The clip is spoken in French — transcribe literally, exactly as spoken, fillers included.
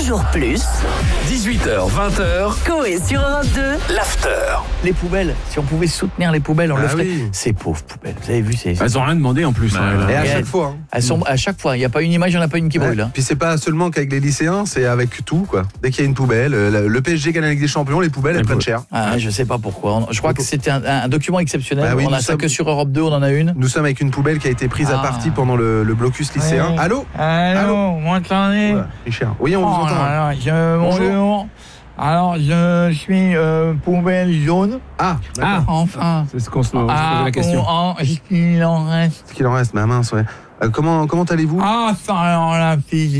toujours plus. dix-huit heures, vingt heures, Coé sur Europe deux. l'after. Les poubelles, si on pouvait soutenir les poubelles, on Ah le ferait. oui. Ces pauvres poubelles, vous avez vu, c'est... Elles ont rien demandé en plus. hein, Et à Et chaque elles- fois. hein. Elles sont à chaque fois, il n'y a pas une image, il n'y en a pas une qui brûle. Ouais. hein. Puis c'est pas seulement qu'avec les lycéens, c'est avec tout quoi. Dès qu'il y a une poubelle, euh, le P S G gagne avec des champions, les poubelles elles Les prennent pou- cher. Ah, je sais pas pourquoi. Je crois que c'était un, un document exceptionnel. Bah oui, on a nous ça sommes- que sur Europe deux, on en a une. Nous sommes avec une poubelle qui a été prise à Ah. partie pendant le, le blocus lycéen. Ouais. Allô Allô, vous m'entendez? Voilà, Richard. Oui, on vous Oh entend. là là, je, Bonjour. bonjour. Alors, je suis euh, poubelle jaune. Ah, d'accord. Ah, Enfin. c'est ce qu'on se, on se posait Ah, la question. oh, oh, est-ce qu'il en reste? Ce qu'il en reste, ma mince, ouais. Euh, comment, comment allez-vous Ah, ça alors la physique.